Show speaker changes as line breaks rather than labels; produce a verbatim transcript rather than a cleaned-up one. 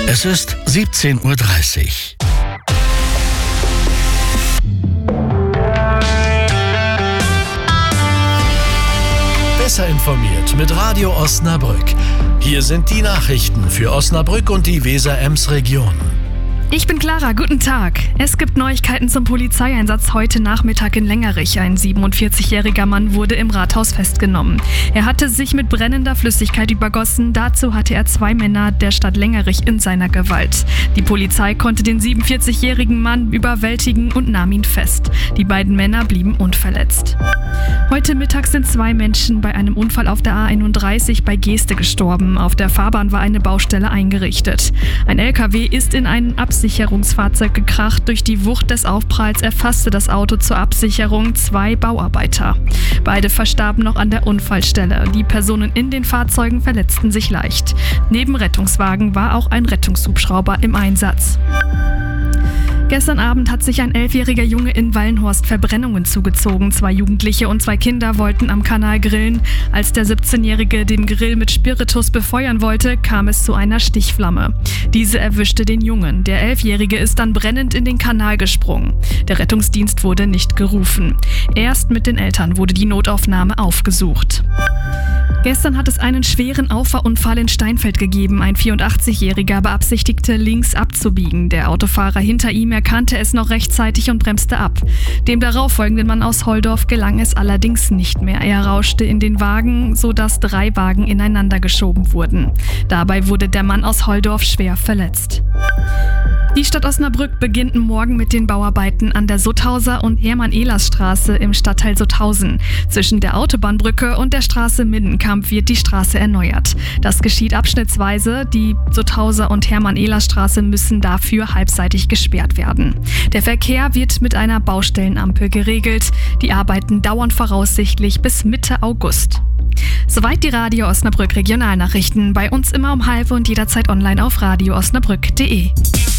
Es ist siebzehn Uhr dreißig. Besser informiert mit Radio Osnabrück. Hier sind die Nachrichten für Osnabrück und die Weser-Ems-Region.
Ich bin Clara, guten Tag. Es gibt Neuigkeiten zum Polizeieinsatz heute Nachmittag in Lengerich. Ein siebenundvierzigjähriger Mann wurde im Rathaus festgenommen. Er hatte sich mit brennender Flüssigkeit übergossen. Dazu hatte er zwei Männer der Stadt Lengerich in seiner Gewalt. Die Polizei konnte den siebenundvierzigjährigen Mann überwältigen und nahm ihn fest. Die beiden Männer blieben unverletzt. Heute Mittag sind zwei Menschen bei einem Unfall auf der A einunddreißig bei Geeste gestorben. Auf der Fahrbahn war eine Baustelle eingerichtet. Ein L K W ist in einen Absicherungsfahrzeug gekracht. Durch die Wucht des Aufpralls erfasste das Auto zur Absicherung zwei Bauarbeiter. Beide verstarben noch an der Unfallstelle. Die Personen in den Fahrzeugen verletzten sich leicht. Neben Rettungswagen war auch ein Rettungshubschrauber im Einsatz. Gestern Abend hat sich ein elfjähriger Junge in Wallenhorst Verbrennungen zugezogen. Zwei Jugendliche und zwei Kinder wollten am Kanal grillen. Als der siebzehnjährige den Grill mit Spiritus befeuern wollte, kam es zu einer Stichflamme. Diese erwischte den Jungen. Der Elfjährige ist dann brennend in den Kanal gesprungen. Der Rettungsdienst wurde nicht gerufen. Erst mit den Eltern wurde die Notaufnahme aufgesucht. Gestern hat es einen schweren Auffahrunfall in Steinfeld gegeben. Ein vierundachtzigjähriger beabsichtigte, links abzubiegen. Der Autofahrer hinter ihm erkannte es noch rechtzeitig und bremste ab. Dem darauffolgenden Mann aus Holdorf gelang es allerdings nicht mehr. Er rauschte in den Wagen, sodass drei Wagen ineinander geschoben wurden. Dabei wurde der Mann aus Holdorf schwer verletzt. Die Stadt Osnabrück beginnt morgen mit den Bauarbeiten an der Sutthauser- und Hermann-Ehlers-Straße im Stadtteil Sutthausen. Zwischen der Autobahnbrücke und der Straße Mindenkamp wird die Straße erneuert. Das geschieht abschnittsweise. Die Sutthauser- und Hermann-Ehlers-Straße müssen dafür halbseitig gesperrt werden. Der Verkehr wird mit einer Baustellenampel geregelt. Die Arbeiten dauern voraussichtlich bis Mitte August. Soweit die Radio Osnabrück Regionalnachrichten. Bei uns immer um halb und jederzeit online auf radio osnabrück punkt de.